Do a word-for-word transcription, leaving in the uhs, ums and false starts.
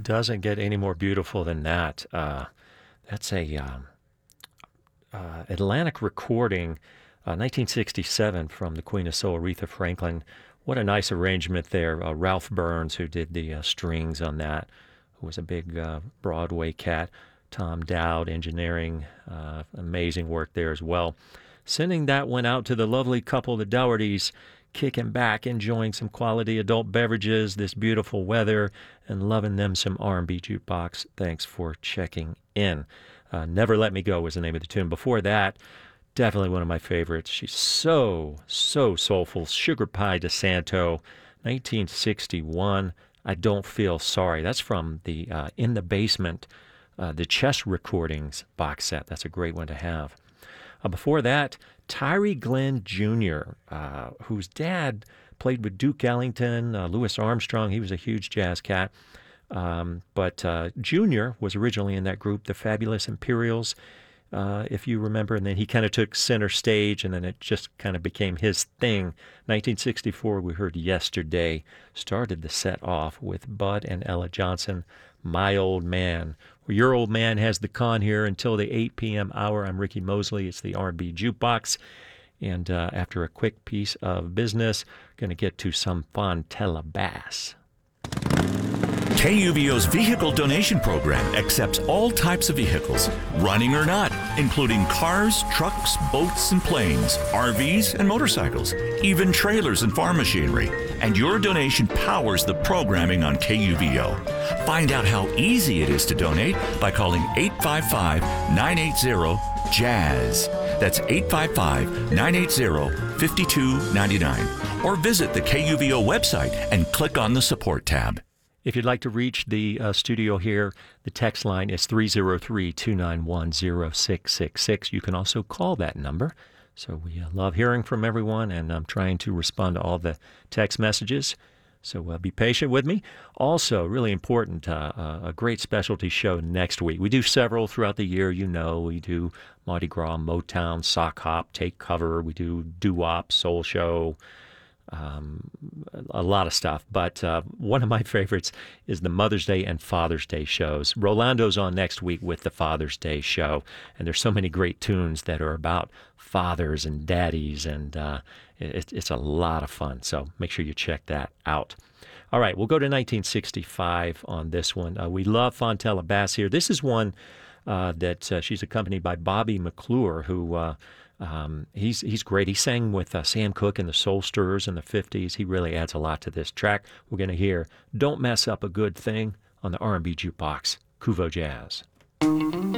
doesn't get any more beautiful than that. Uh, that's a um, uh, Atlantic recording, uh, nineteen sixty-seven, from the Queen of Soul, Aretha Franklin. What a nice arrangement there. Uh, Ralph Burns, who did the uh, strings on that, who was a big uh, Broadway cat. Tom Dowd, engineering, uh, amazing work there as well. Sending that one out to the lovely couple, the Doughertys, kicking back, enjoying some quality adult beverages, this beautiful weather, and loving them some R and B jukebox. Thanks for checking in. Uh, Never Let Me Go was the name of the tune. Before that, definitely one of my favorites. She's so, so soulful. Sugar Pie DeSanto, nineteen sixty-one, I Don't Feel Sorry. That's from the uh, In the Basement, uh, the Chess Recordings box set. That's a great one to have. Uh, before that, Tyree Glenn Junior, uh, whose dad played with Duke Ellington, uh, Louis Armstrong. He was a huge jazz cat. Um, but uh, Junior was originally in that group, the Fabulous Imperials, uh, if you remember. And then he kind of took center stage, and then it just kind of became his thing. nineteen sixty-four, we heard Yesterday. Started the set off with Bud and Ella Johnson, My Old Man. Well, your old man has the con here until the eight p.m. hour. I'm Ricky Mosley. It's the R and B Jukebox. And uh, after a quick piece of business, going to get to some Fontella Bass. K U V O's vehicle donation program accepts all types of vehicles, running or not, including cars, trucks, boats, and planes, R Vs, and motorcycles, even trailers and farm machinery. And your donation powers the programming on K U V O. Find out how easy it is to donate by calling eight five five, nine eight zero, JAZZ. That's eight five five, nine eight zero, five two nine nine. Or visit the K U V O website and click on the support tab. If you'd like to reach the uh, studio here, the text line is three oh three, two nine one, oh six six six. You can also call that number. So we uh, love hearing from everyone, and I'm trying to respond to all the text messages. So uh, be patient with me. Also, really important, uh, uh, a great specialty show next week. We do several throughout the year, you know. We do Mardi Gras, Motown, Sock Hop, Take Cover. We do Doo-Wop, Soul Show, um, a lot of stuff. But uh, one of my favorites is the Mother's Day and Father's Day shows. Rolando's on next week with the Father's Day show. And there's so many great tunes that are about fathers and daddies, and uh, it, it's a lot of fun. So make sure you check that out. All right, we'll go to nineteen sixty-five on this one. Uh, we love Fontella Bass here. This is one uh, that uh, she's accompanied by Bobby McClure, who uh, um, he's he's great. He sang with uh, Sam Cooke and the Soul Stirrers in the fifties. He really adds a lot to this track. We're going to hear Don't Mess Up a Good Thing on the R and B Jukebox, Kuvo Jazz.